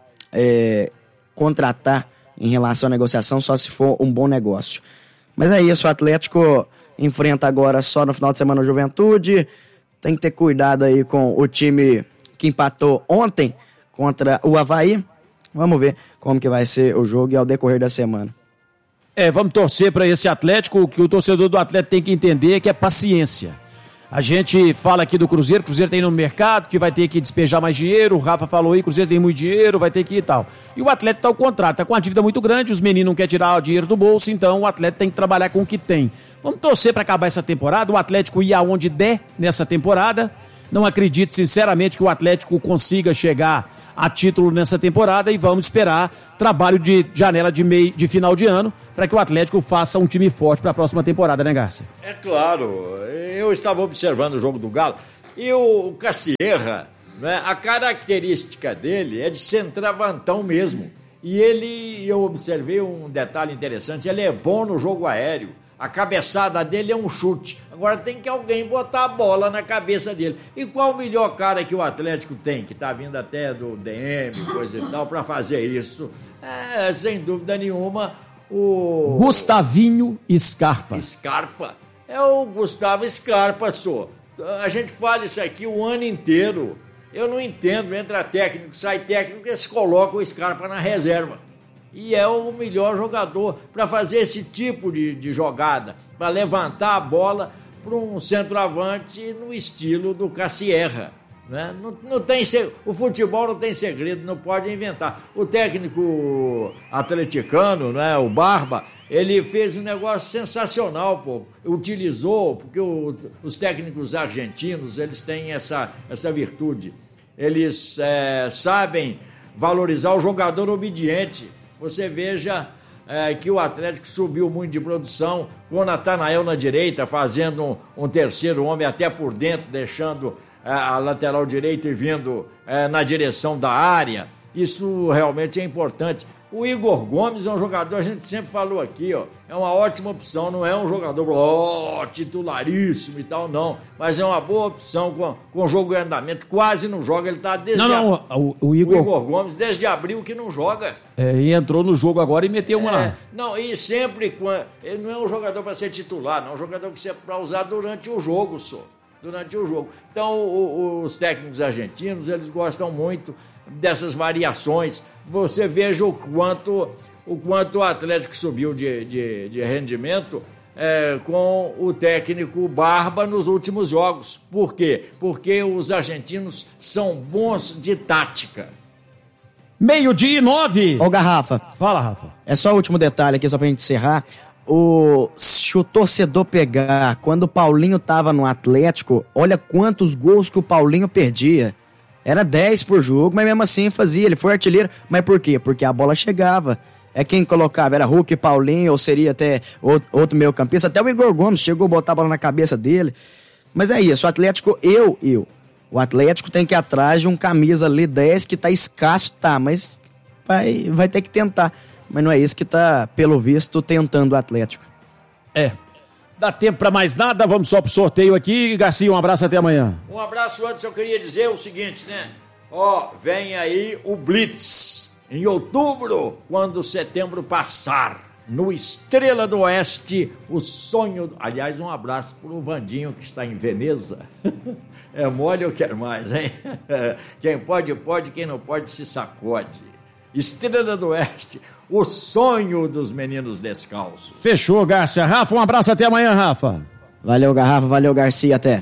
contratar em relação à negociação, só se for um bom negócio. Mas é isso, o Atlético enfrenta agora só no final de semana o Juventude. Tem que ter cuidado aí com o time que empatou ontem contra o Avaí. Vamos ver como que vai ser o jogo e ao decorrer da semana. Vamos torcer para esse Atlético. O que o torcedor do Atlético tem que entender é que é paciência. A gente fala aqui do Cruzeiro tem no mercado, que vai ter que despejar mais dinheiro, o Rafa falou aí, Cruzeiro tem muito dinheiro, vai ter que ir e tal. E o Atlético tá ao contrário, tá com uma dívida muito grande, os meninos não querem tirar o dinheiro do bolso, então o Atlético tem que trabalhar com o que tem. Vamos torcer para acabar essa temporada, o Atlético ir aonde der nessa temporada. Não acredito sinceramente que o Atlético consiga chegar a título nessa temporada e vamos esperar trabalho de janela de final de ano para que o Atlético faça um time forte para a próxima temporada, né, Garcia? É claro, eu estava observando o jogo do Galo e o Cassierra, né, a característica dele é de centroavantão mesmo. E eu observei um detalhe interessante, ele é bom no jogo aéreo. A cabeçada dele é um chute. Agora tem que alguém botar a bola na cabeça dele. E qual o melhor cara que o Atlético tem, que tá vindo até do DM, coisa e tal, para fazer isso? Sem dúvida nenhuma, o... Gustavinho Scarpa. Scarpa. É o Gustavo Scarpa, só. A gente fala isso aqui o ano inteiro. Eu não entendo, entra técnico, sai técnico, eles colocam o Scarpa na reserva. E é o melhor jogador para fazer esse tipo de jogada, para levantar a bola para um centroavante no estilo do Cassierra. Né? Não tem, o futebol não tem segredo, não pode inventar. O técnico atleticano, né, o Barba, ele fez um negócio sensacional, pô. Utilizou, porque os técnicos argentinos, eles têm essa virtude. Eles sabem valorizar o jogador obediente. Você veja que o Atlético subiu muito de produção, com o Natanael na direita, fazendo um terceiro homem até por dentro, deixando a lateral direita e vindo na direção da área. Isso realmente é importante. O Igor Gomes é um jogador, a gente sempre falou aqui, ó, é uma ótima opção, não é um jogador titularíssimo e tal, não, mas é uma boa opção com jogo em andamento, quase não joga, ele tá desde o Igor Gomes desde abril que não joga. E entrou no jogo agora e meteu uma lá. Não, e sempre, ele não é um jogador para ser titular, não é um jogador que é para usar durante o jogo só, durante o jogo. Então os técnicos argentinos, eles gostam muito dessas variações. Você veja o quanto o Atlético subiu de rendimento com o técnico Barba nos últimos jogos. Por quê? Porque os argentinos são bons de tática. 12:09. Ô, Garrafa. Fala, Rafa. É só o último detalhe aqui, só pra gente encerrar. Se o torcedor pegar, quando o Paulinho tava no Atlético, olha quantos gols que o Paulinho perdia. Era 10 por jogo, mas mesmo assim fazia. Ele foi artilheiro. Mas por quê? Porque a bola chegava. Quem colocava era Hulk, Paulinho, ou seria até outro meio campista. Até o Igor Gomes chegou a botar a bola na cabeça dele. Mas é isso, o Atlético, o Atlético tem que ir atrás de um camisa ali 10 que tá escasso, tá, mas vai ter que tentar. Mas não é isso que tá, pelo visto, tentando o Atlético. Dá tempo pra mais nada, vamos só pro sorteio aqui. Garcia, um abraço, até amanhã. Um abraço. Antes eu queria dizer o seguinte, né? Vem aí o Blitz. Em outubro, quando setembro passar, no Estrela do Oeste, o sonho... Aliás, um abraço pro Vandinho, que está em Veneza. É mole ou quer mais, hein? Quem pode, quem não pode, se sacode. Estrela do Oeste, o sonho dos meninos descalços. Fechou, Garcia. Rafa, um abraço, até amanhã, Rafa. Valeu, Garrafa, valeu, Garcia, até.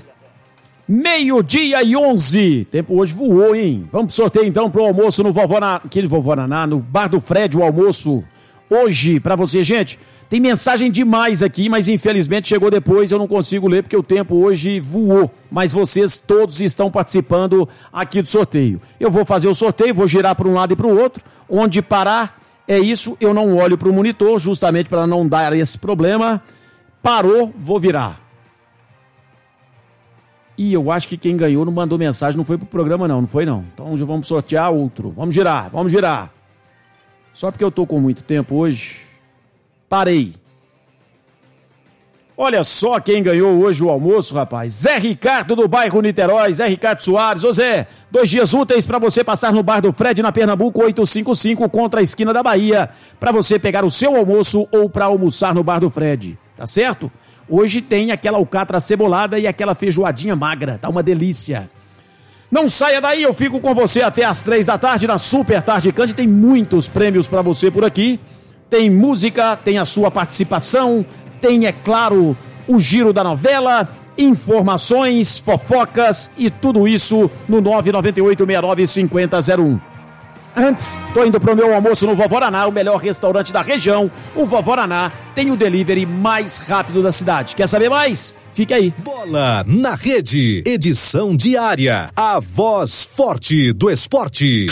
12:11. Tempo hoje voou, hein? Vamos pro sorteio então pro almoço no Vovó Naná, no Bar do Fred, o almoço hoje pra você, gente. Tem mensagem demais aqui, mas infelizmente chegou depois, eu não consigo ler porque o tempo hoje voou. Mas vocês todos estão participando aqui do sorteio. Eu vou fazer o sorteio, vou girar para um lado e para o outro. Onde parar, é isso, eu não olho para o monitor, justamente para não dar esse problema. Parou, vou virar. E eu acho que quem ganhou não mandou mensagem, não foi pro programa não foi não. Então já vamos sortear outro. Vamos girar. Só porque eu tô com muito tempo hoje... Parei. Olha só quem ganhou hoje o almoço, rapaz. Zé Ricardo do bairro Niterói. Zé Ricardo Soares. Ô Zé, 2 dias úteis para você passar no Bar do Fred na Pernambuco 855 contra a esquina da Bahia. Para você pegar o seu almoço ou para almoçar no Bar do Fred. Tá certo? Hoje tem aquela alcatra cebolada e aquela feijoadinha magra. Tá uma delícia. Não saia daí, eu fico com você até às 3 da tarde na Super Tarde Cândido. Tem muitos prêmios para você por aqui. Tem música, tem a sua participação, tem, é claro, o giro da novela, informações, fofocas e tudo isso no 998695001. Antes, tô indo pro meu almoço no Vovoraná, o melhor restaurante da região. O Vovoraná tem o delivery mais rápido da cidade. Quer saber mais? Fique aí. Bola na Rede, edição diária. A voz forte do esporte.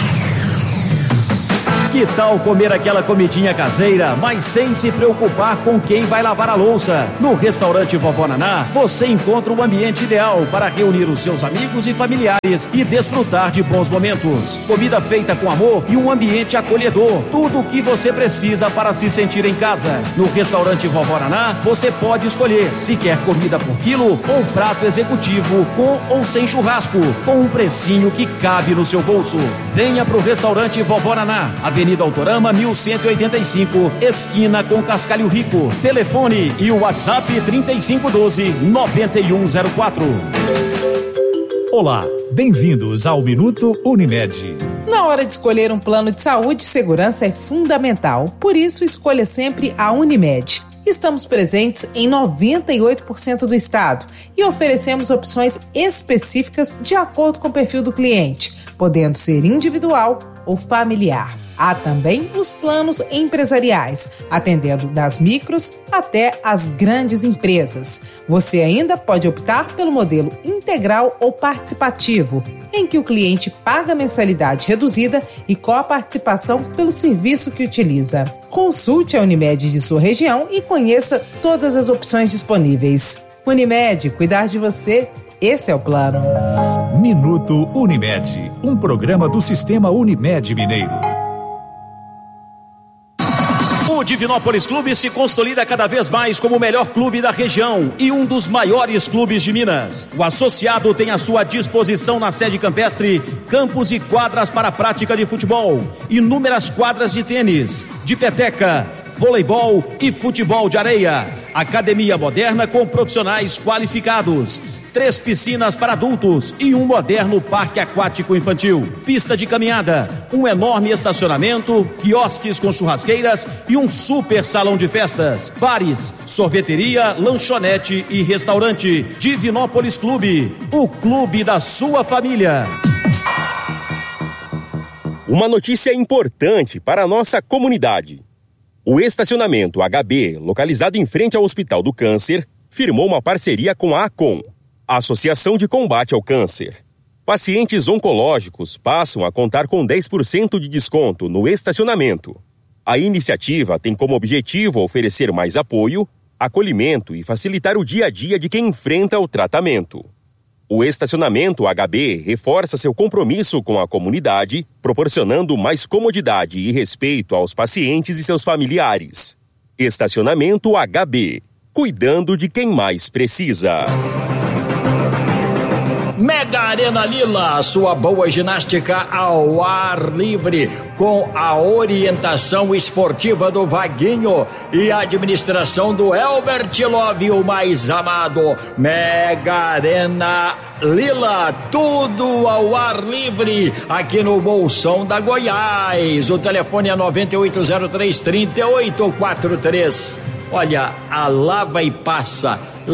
Que tal comer aquela comidinha caseira, mas sem se preocupar com quem vai lavar a louça? No restaurante Vovó Naná, você encontra o ambiente ideal para reunir os seus amigos e familiares e desfrutar de bons momentos. Comida feita com amor e um ambiente acolhedor. Tudo o que você precisa para se sentir em casa. No restaurante Vovó Naná, você pode escolher se quer comida por quilo ou prato executivo com ou sem churrasco, com um precinho que cabe no seu bolso. Venha pro restaurante Vovó Naná, Avenida Autorama 1185, esquina com Cascalho Rico. Telefone e o WhatsApp 3512-9104. Olá, bem-vindos ao Minuto Unimed. Na hora de escolher um plano de saúde, segurança é fundamental. Por isso, escolha sempre a Unimed. Estamos presentes em 98% do estado e oferecemos opções específicas de acordo com o perfil do cliente, podendo ser individual ou familiar. Há também os planos empresariais, atendendo das micros até as grandes empresas. Você ainda pode optar pelo modelo integral ou participativo, em que o cliente paga mensalidade reduzida e coparticipação pelo serviço que utiliza. Consulte a Unimed de sua região e conheça todas as opções disponíveis. Unimed, cuidar de você, esse é o plano. Minuto Unimed, um programa do Sistema Unimed Mineiro. O Divinópolis Clube se consolida cada vez mais como o melhor clube da região e um dos maiores clubes de Minas. O associado tem à sua disposição na sede campestre campos e quadras para a prática de futebol, inúmeras quadras de tênis, de peteca, voleibol e futebol de areia. Academia moderna com profissionais qualificados. 3 piscinas para adultos e um moderno parque aquático infantil, pista de caminhada, um enorme estacionamento, quiosques com churrasqueiras e um super salão de festas, bares, sorveteria, lanchonete e restaurante. Divinópolis Clube, o clube da sua família. Uma notícia importante para a nossa comunidade. O estacionamento HB, localizado em frente ao Hospital do Câncer, firmou uma parceria com a ACOM, a Associação de Combate ao Câncer. Pacientes oncológicos passam a contar com 10% de desconto no estacionamento. A iniciativa tem como objetivo oferecer mais apoio, acolhimento e facilitar o dia a dia de quem enfrenta o tratamento. O estacionamento HB reforça seu compromisso com a comunidade, proporcionando mais comodidade e respeito aos pacientes e seus familiares. Estacionamento HB, cuidando de quem mais precisa. Mega Arena Lila, sua boa ginástica ao ar livre, com a orientação esportiva do Vaguinho e a administração do Elbert Love, o mais amado. Mega Arena Lila, tudo ao ar livre, aqui no Bolsão da Goiás. O telefone é 9803-3843. Olha, a lava e passa,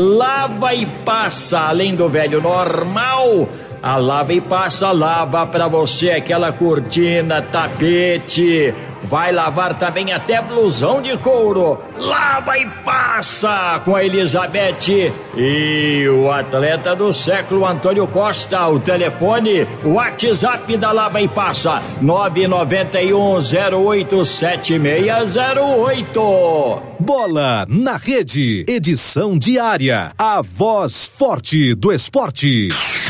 além do velho normal. A lava e passa, lava pra você aquela cortina, tapete. Vai lavar também até blusão de couro. Lava e passa com a Elizabeth e o atleta do século Antônio Costa. O telefone, o WhatsApp da Lava e Passa, 991087608. Bola na Rede, edição diária. A voz forte do esporte.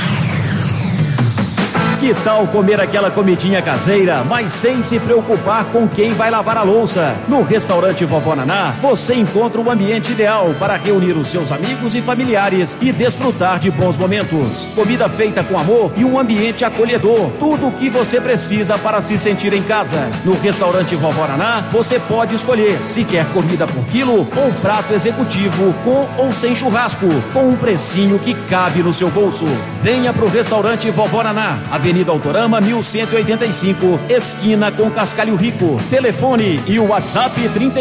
Que tal comer aquela comidinha caseira, mas sem se preocupar com quem vai lavar a louça? No restaurante Vovó Naná, você encontra o ambiente ideal para reunir os seus amigos e familiares e desfrutar de bons momentos. Comida feita com amor e um ambiente acolhedor. Tudo o que você precisa para se sentir em casa. No restaurante Vovó Naná, você pode escolher se quer comida por quilo ou prato executivo com ou sem churrasco, com um precinho que cabe no seu bolso. Venha pro restaurante Vovó Naná, Avenida Avenida Autorama, 1185, esquina com Cascalho Rico. Telefone e o WhatsApp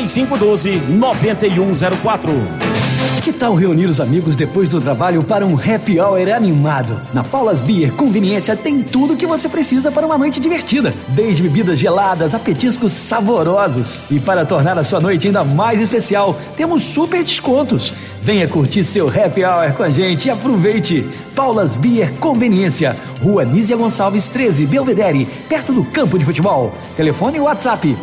3512-9104. Que tal reunir os amigos depois do trabalho para um happy hour animado? Na Paulas Beer Conveniência tem tudo que você precisa para uma noite divertida, desde bebidas geladas a petiscos saborosos. E para tornar a sua noite ainda mais especial, temos super descontos. Venha curtir seu happy hour com a gente e aproveite. Paulas Beer Conveniência, Rua Nízia Gonçalves 13, Belvedere, perto do campo de futebol. Telefone e WhatsApp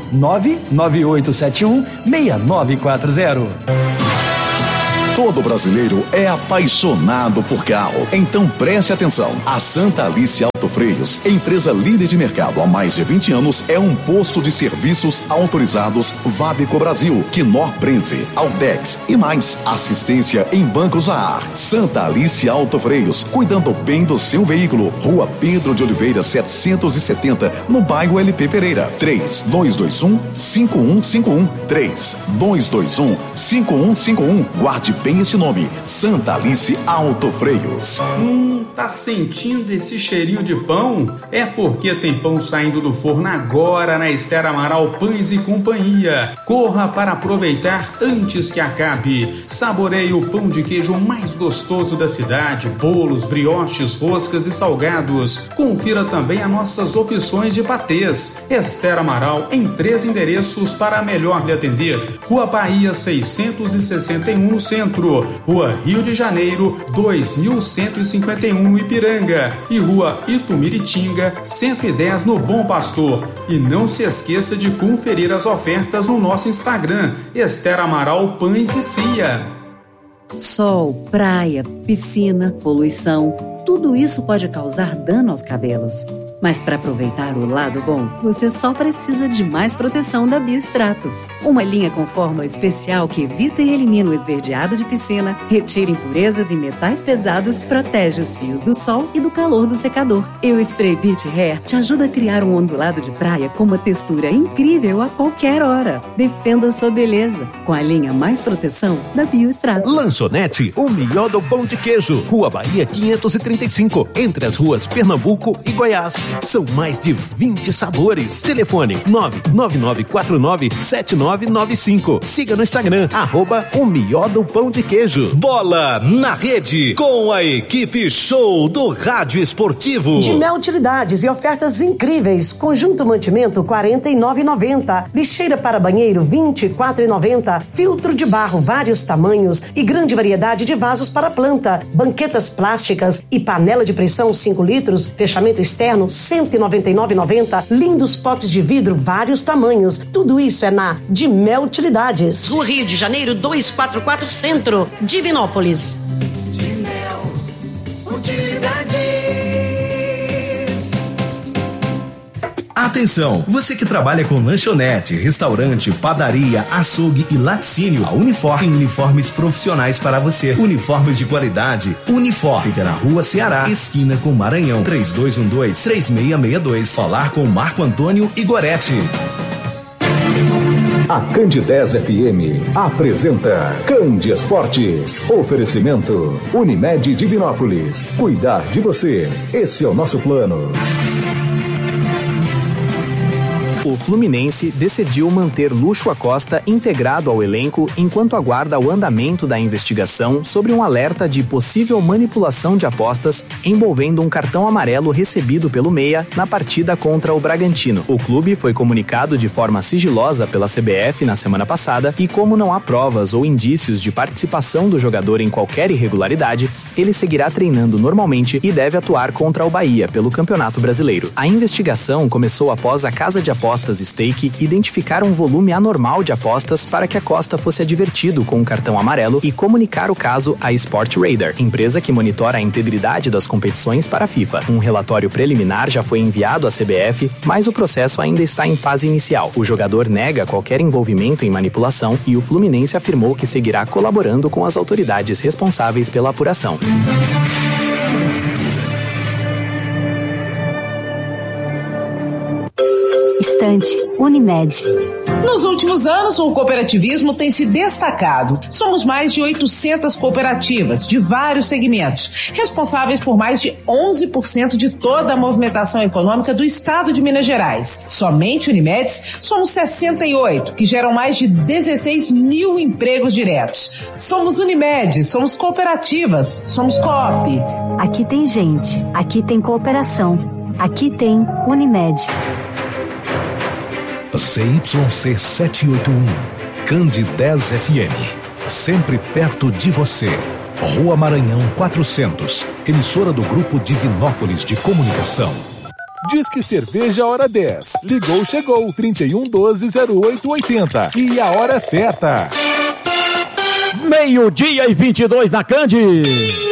99871-6940. Todo brasileiro é apaixonado por carro. Então preste atenção. A Santa Alice Autofreios, empresa líder de mercado há mais de 20 anos, é um posto de serviços autorizados Vabeco Brasil, Knorr Prenze, Altex e mais. Assistência em bancos a ar. Santa Alice Autofreios, cuidando bem do seu veículo. Rua Pedro de Oliveira 770, no bairro LP Pereira. 3221-5151. 3221-5151. Guarde bem esse nome, Santa Alice Autofreios. Tá sentindo esse cheirinho de pão? É porque tem pão saindo do forno agora na Esther Amaral Pães e Companhia. Corra para aproveitar antes que acabe. Saboreie o pão de queijo mais gostoso da cidade, bolos, brioches, roscas e salgados. Confira também as nossas opções de patês. Esther Amaral em 3 endereços para melhor lhe atender. Rua Bahia 661 no centro, Rua Rio de Janeiro 2151 no Ipiranga e Rua Itumiritinga 110 no Bom Pastor. E não se esqueça de conferir as ofertas no nosso Instagram, Esther Amaral Pães e Cia. Sol, praia, piscina, poluição, tudo isso pode causar dano aos cabelos. Mas para aproveitar o lado bom, você só precisa de mais proteção da Biostratos. Uma linha com fórmula especial que evita e elimina o esverdeado de piscina, retira impurezas e metais pesados, protege os fios do sol e do calor do secador. E o Spray Beach Hair te ajuda a criar um ondulado de praia com uma textura incrível a qualquer hora. Defenda sua beleza com a linha mais proteção da Biostratos. Lanchonete, o melhor do pão de queijo. Rua Bahia 535, entre as ruas Pernambuco e Goiás. São mais de 20 sabores. Telefone 999497995. Siga no Instagram, @o melhor do pão de queijo. Bola na Rede, com a equipe show do Rádio Esportivo. De Mel Utilidades e ofertas incríveis. Conjunto mantimento R$ 49,90. Lixeira para banheiro R$ 24,90. Filtro de barro vários tamanhos e grande variedade de vasos para planta. Banquetas plásticas e panela de pressão 5 litros. Fechamento externo R$ 199,90. Lindos potes de vidro vários tamanhos. Tudo isso é na De Mel Utilidades. Rua Rio de Janeiro 244 Centro, Divinópolis. De Mel Utilidades. Atenção, você que trabalha com lanchonete, restaurante, padaria, açougue e laticínio, a Unifor tem uniformes profissionais para você. Uniformes de qualidade. Unifor fica na Rua Ceará, esquina com Maranhão, 3212-3662. Falar com Marco Antônio Igoretti. A Candidez FM apresenta Candi Esportes. Oferecimento Unimed Divinópolis. Cuidar de você. Esse é o nosso plano. O Fluminense decidiu manter Lúcio Acosta integrado ao elenco enquanto aguarda o andamento da investigação sobre um alerta de possível manipulação de apostas envolvendo um cartão amarelo recebido pelo Meia na partida contra o Bragantino. O clube foi comunicado de forma sigilosa pela CBF na semana passada e, como não há provas ou indícios de participação do jogador em qualquer irregularidade, ele seguirá treinando normalmente e deve atuar contra o Bahia pelo Campeonato Brasileiro. A investigação começou após a casa de apostas Stake identificar um volume anormal de apostas para que Acosta fosse advertido com um cartão amarelo e comunicar o caso à Sport Radar, empresa que monitora a integridade das competições para a FIFA. Um relatório preliminar já foi enviado à CBF, mas o processo ainda está em fase inicial. O jogador nega qualquer envolvimento em manipulação e o Fluminense afirmou que seguirá colaborando com as autoridades responsáveis pela apuração. Estante, Unimed. Nos últimos anos, o cooperativismo tem se destacado. Somos mais de 800 cooperativas de vários segmentos, responsáveis por mais de 11% de toda a movimentação econômica do estado de Minas Gerais. Somente Unimedes, somos 68, que geram mais de 16 mil empregos diretos. Somos Unimed, somos cooperativas, somos Coop. Aqui tem gente, aqui tem cooperação, aqui tem Unimed. ZYC 781, Cande 10 FM, sempre perto de você. Rua Maranhão 400, emissora do Grupo Divinópolis de Comunicação. Disque Cerveja Hora 10. Ligou, chegou, 3112-0880. E a hora certa. 12:22 na Cande.